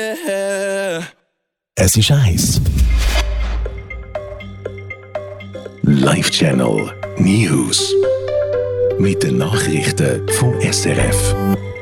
Es ist 1. Live-Channel News. Mit den Nachrichten vom SRF.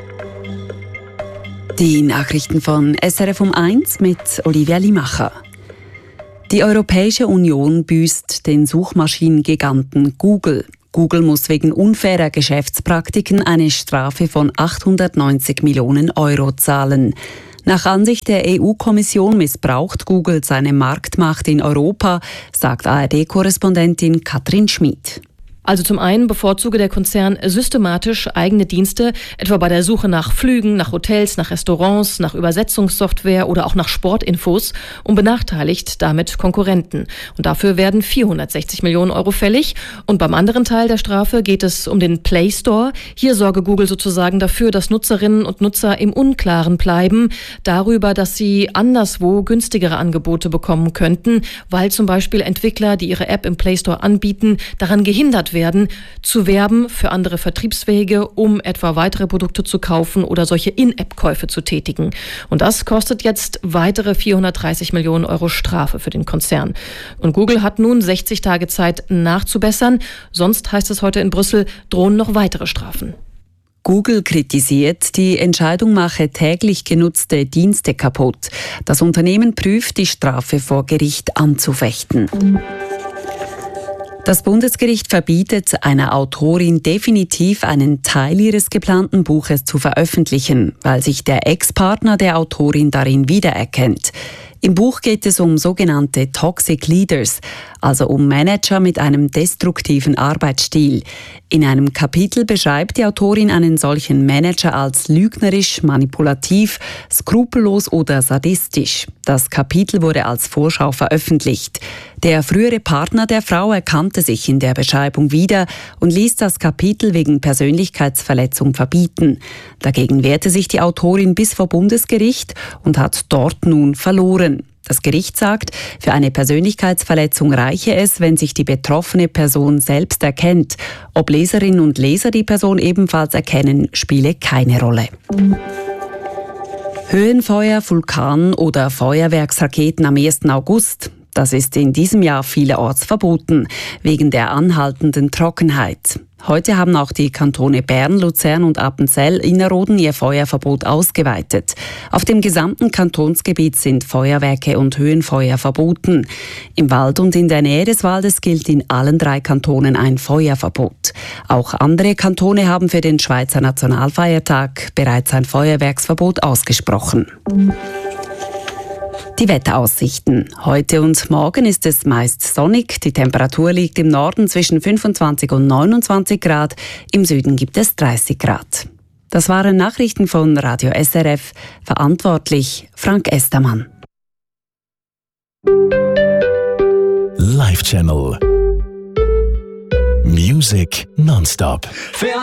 Die Nachrichten von SRF um 1 mit Olivia Limacher. Die Europäische Union büßt den Suchmaschinengiganten Google. Google muss wegen unfairer Geschäftspraktiken eine Strafe von 890 Millionen Euro zahlen. Nach Ansicht der EU-Kommission missbraucht Google seine Marktmacht in Europa, sagt ARD-Korrespondentin Katrin Schmid. Also zum einen bevorzuge der Konzern systematisch eigene Dienste, etwa bei der Suche nach Flügen, nach Hotels, nach Restaurants, nach Übersetzungssoftware oder auch nach Sportinfos und benachteiligt damit Konkurrenten. Und dafür werden 460 Millionen Euro fällig. Und beim anderen Teil der Strafe geht es um den Play Store. Hier sorge Google sozusagen dafür, dass Nutzerinnen und Nutzer im Unklaren bleiben darüber, dass sie anderswo günstigere Angebote bekommen könnten, weil zum Beispiel Entwickler, die ihre App im Play Store anbieten, daran gehindert werden, zu werben für andere Vertriebswege, um etwa weitere Produkte zu kaufen oder solche In-App-Käufe zu tätigen. Und das kostet jetzt weitere 430 Millionen Euro Strafe für den Konzern. Und Google hat nun 60 Tage Zeit nachzubessern. Sonst, heißt es heute in Brüssel, drohen noch weitere Strafen. Google kritisiert, die Entscheidung mache täglich genutzte Dienste kaputt. Das Unternehmen prüft, die Strafe vor Gericht anzufechten. Das Bundesgericht verbietet einer Autorin definitiv einen Teil ihres geplanten Buches zu veröffentlichen, weil sich der Ex-Partner der Autorin darin wiedererkennt. Im Buch geht es um sogenannte Toxic Leaders, also um Manager mit einem destruktiven Arbeitsstil. In einem Kapitel beschreibt die Autorin einen solchen Manager als lügnerisch, manipulativ, skrupellos oder sadistisch. Das Kapitel wurde als Vorschau veröffentlicht. Der frühere Partner der Frau erkannte sich in der Beschreibung wieder und ließ das Kapitel wegen Persönlichkeitsverletzung verbieten. Dagegen wehrte sich die Autorin bis vor Bundesgericht und hat dort nun verloren. Das Gericht sagt, für eine Persönlichkeitsverletzung reiche es, wenn sich die betroffene Person selbst erkennt. Ob Leserinnen und Leser die Person ebenfalls erkennen, spiele keine Rolle. Höhenfeuer, Vulkan oder Feuerwerksraketen am 1. August. Das ist in diesem Jahr vielerorts verboten, wegen der anhaltenden Trockenheit. Heute haben auch die Kantone Bern, Luzern und Appenzell-Innerrhoden ihr Feuerverbot ausgeweitet. Auf dem gesamten Kantonsgebiet sind Feuerwerke und Höhenfeuer verboten. Im Wald und in der Nähe des Waldes gilt in allen 3 Kantonen ein Feuerverbot. Auch andere Kantone haben für den Schweizer Nationalfeiertag bereits ein Feuerwerksverbot ausgesprochen. Die Wetteraussichten. Heute und morgen ist es meist sonnig. Die Temperatur liegt im Norden zwischen 25 und 29 Grad. Im Süden gibt es 30 Grad. Das waren Nachrichten von Radio SRF. Verantwortlich Frank Estermann. Live-Channel Music nonstop.